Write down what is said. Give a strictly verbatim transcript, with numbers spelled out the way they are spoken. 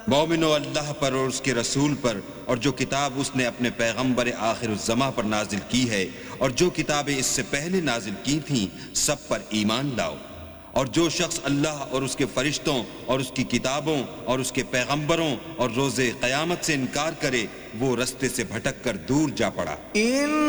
मोमिनो अल्लाह पर और उसके रसूल पर और जो किताब उसने अपने पैगंबर आखिरुज़्ज़मा पर नाजिल की है और जो किताबें इससे पहले नाजिल की थीं, सब पर ईमान लाओ। और जो शख्स अल्लाह और उसके फरिश्तों और उसकी किताबों और उसके पैगंबरों और रोज़े क़यामत से इनकार करे, वो रस्ते से भटक कर दूर जा पड़ा।